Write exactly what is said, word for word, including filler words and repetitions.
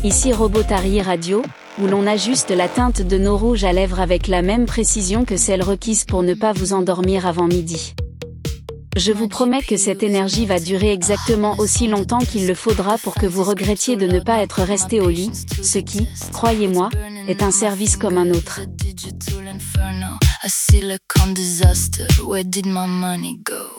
Ici Robotari Radio, où l'on ajuste la teinte de nos rouges à lèvres avec la même précision que celle requise pour ne pas vous endormir avant midi. Je vous promets que cette énergie va durer exactement aussi longtemps qu'il le faudra pour que vous regrettiez de ne pas être resté au lit, ce qui, croyez-moi, est un service comme un autre.